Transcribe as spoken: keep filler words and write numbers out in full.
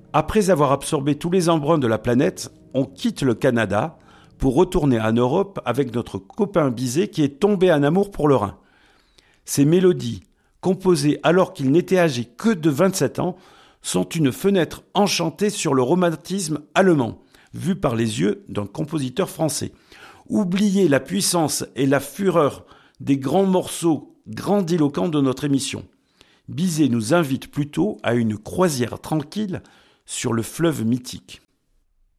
Après avoir absorbé tous les embruns de la planète, on quitte le Canada pour retourner en Europe avec notre copain Bizet qui est tombé en amour pour le Rhin. Ces mélodies, composées alors qu'il n'était âgé que de vingt-sept ans, sont une fenêtre enchantée sur le romantisme allemand, vu par les yeux d'un compositeur français. Oubliez la puissance et la fureur des grands morceaux grandiloquents de notre émission. Bizet nous invite plutôt à une croisière tranquille sur le fleuve mythique.